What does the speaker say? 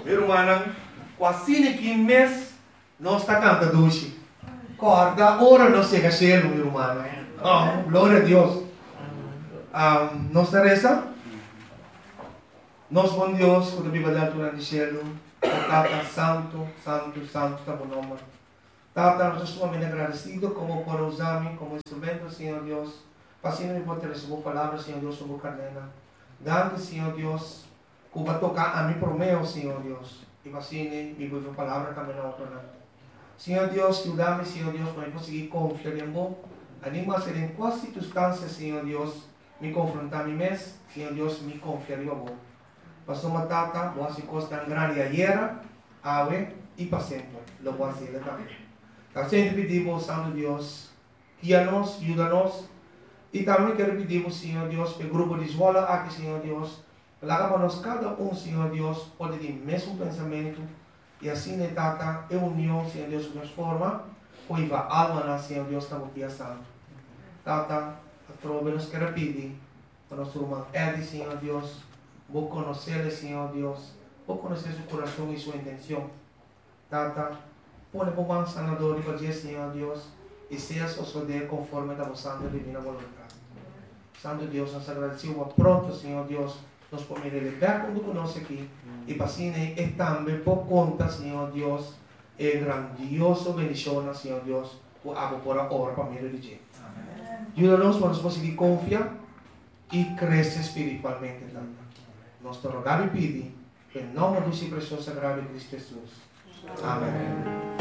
Irmã, quase que mês nós está cantando hoje. Corda, ora não chega cielo, meu irmão. Oh, glória a Deus. Nossa reza. Nós, bom Deus, quando a Bíblia dá durante o cielo, Tata, santo, santo, santo, está bom nome. Tata, nós estamos muito agradecidos como por usar-me como instrumento, Senhor Deus. Passando me pode receber palavras, Senhor Deus, sobre a cadena. Dando, Senhor Deus, que vai tocar a mim por meio, Senhor Deus. E assim, me vou ver palavra também na outra. Senhor Deus, ajuda-me, Senhor Deus, para eu conseguir confiar em você. Anima a ser em qual circunstância, Senhor Deus, me confrontar a mim mesmo, Senhor Deus, me confiar em você. Passou uma tata, boa se costa grande ayer, ave e para sempre. Lo voy a hacer também. Então, sempre pedimos, Santo Deus, guia-nos, ajuda-nos. E também quero pedir, Senhor Deus, para o grupo de escola aqui, Senhor Deus, para que nós, cada um, Senhor Deus, pode ter o mesmo pensamento. E assim, tata, é união, Senhor Deus, de forma, pois a alma, Senhor Deus, está aqui a santo. Tata, a trova nos quer pedir, para nosso irmão Eddie, Senhor Deus, vou conhecer, Senhor Deus, vou conhecer seu coração e sua intenção. Tata, põe como um sanador e fazer, Senhor Deus, e seja suceder conforme a vossa divina vontade. Santo Deus, nós agradecemos pronto, Senhor Deus, nós podemos elevar quando conosco aqui, e para assim, e também por conta, Senhor Deus, é grandioso bendição, Senhor Deus, por água por a hora para mim religião. Ajuda-nos para nós conseguir confiar e crescer espiritualmente também. Nós te rogamos e pedimos, em nome do seu precioso sagrado Cristo Jesus. Amém.